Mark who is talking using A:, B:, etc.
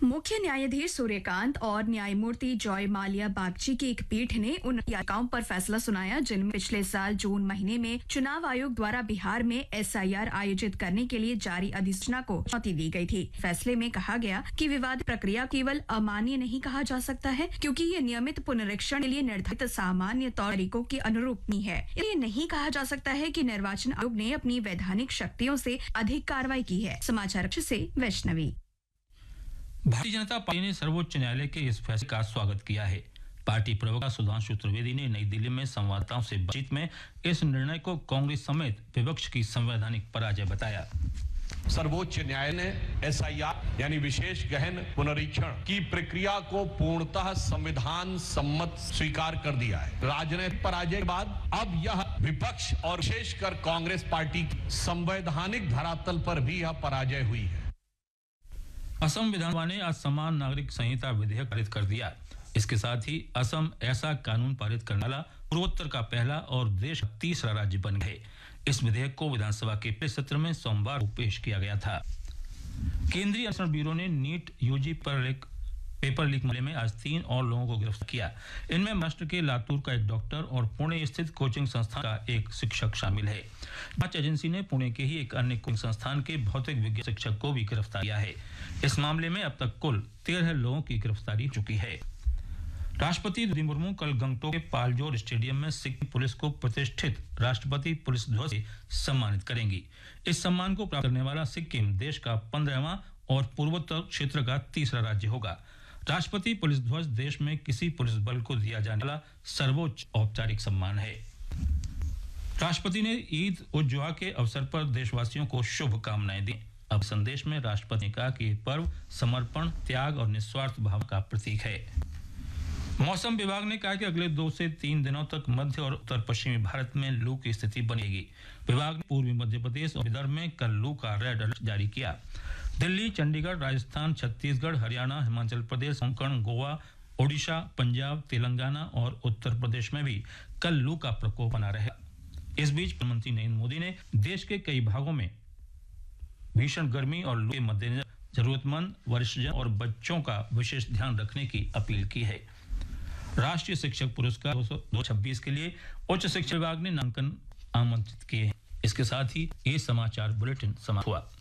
A: मुख्य न्यायाधीश सूर्यकांत और न्यायमूर्ति जॉय माल्या बागची की एक पीठ ने उन याचिकाओं पर फैसला सुनाया जिनमें पिछले साल जून महीने में चुनाव आयोग द्वारा बिहार में SIR आयोजित करने के लिए जारी अधिसूचना को चुनौती दी गई थी। फैसले में कहा गया कि विवादित प्रक्रिया केवल अमान्य नहीं कहा जा सकता है क्योंकि ये नियमित पुनरीक्षण के लिए निर्धारित सामान्य तरीकों के अनुरूप नहीं है। ये नहीं कहा जा सकता है कि निर्वाचन आयोग ने अपनी वैधानिक शक्तियों से अधिक कार्रवाई की है। समाचार से वैष्णवी।
B: भारतीय जनता पार्टी ने सर्वोच्च न्यायालय के इस फैसले का स्वागत किया है। पार्टी प्रवक्ता सुधांशु त्रिवेदी ने नई दिल्ली में संवाददाताओं से बातचीत में इस निर्णय को कांग्रेस समेत विपक्ष की संवैधानिक पराजय बताया।
C: सर्वोच्च न्यायालय ने SIR यानी विशेष गहन पुनरीक्षण की प्रक्रिया को पूर्णतः संविधान सम्मत स्वीकार कर दिया है। राजनीतिक पराजय के बाद अब यह विपक्ष और विशेषकर कांग्रेस पार्टी की संवैधानिक धरातल पर भी यह पराजय हुई है।
B: असम विधानसभा ने आज समान नागरिक संहिता विधेयक पारित कर दिया। इसके साथ ही असम ऐसा कानून पारित करने वाला पूर्वोत्तर का पहला और देश का तीसरा राज्य बन गए। इस विधेयक को विधानसभा के पहले सत्र में सोमवार को पेश किया गया था। केंद्रीय अन्वेषण ब्यूरो ने नीट UG पेपर लीक मामले में आज 3 और लोगों को गिरफ्तार किया। इनमें महाराष्ट्र के लातूर का एक डॉक्टर और पुणे स्थित कोचिंग संस्थान का एक शिक्षक शामिल है। जांच एजेंसी ने पुणे के ही एक अन्य कोचिंग संस्थान के भौतिक विज्ञान शिक्षक को भी गिरफ्तार किया है। इस मामले में अब तक कुल 13 लोगों की गिरफ्तारी हो चुकी है। राष्ट्रपति द्रौपदी मुर्मू कल गंगटोक के पालजोर स्टेडियम में सिक्किम पुलिस को प्रतिष्ठित राष्ट्रपति पुलिस ध्वज से सम्मानित करेंगी। इस सम्मान को प्राप्त करने वाला सिक्किम देश का 15वां और पूर्वोत्तर क्षेत्र का तीसरा राज्य होगा। राष्ट्रपति पुलिस ध्वज देश में किसी पुलिस बल को दिया जाने वाला सर्वोच्च औपचारिक सम्मान है। राष्ट्रपति ने ईद उल जुहा के अवसर पर देशवासियों को शुभकामनाएं दी। अब संदेश में राष्ट्रपति ने कहा कि यह पर्व समर्पण, त्याग और निस्वार्थ भाव का प्रतीक है। मौसम विभाग ने कहा कि अगले 2 से 3 दिनों तक मध्य और उत्तर पश्चिमी भारत में लू की स्थिति बनेगी। विभाग ने पूर्वी मध्य प्रदेश और विदर्भ में कल लू का रेड अलर्ट जारी किया। दिल्ली, चंडीगढ़, राजस्थान, छत्तीसगढ़, हरियाणा, हिमाचल प्रदेश, कोंकण, गोवा, ओडिशा, पंजाब, तेलंगाना और उत्तर प्रदेश में भी कल लू का प्रकोप बना रहेगा। इस बीच प्रधानमंत्री नरेंद्र मोदी ने देश के कई भागों में भीषण गर्मी और लू के मद्देनजर जरूरतमंद, वरिष्ठजन और बच्चों का विशेष ध्यान रखने की अपील की है। राष्ट्रीय शिक्षक पुरस्कार 2026 के लिए उच्च शिक्षा विभाग ने नामांकन आमंत्रित किए हैं। इसके साथ ही ये समाचार बुलेटिन समाप्त हुआ।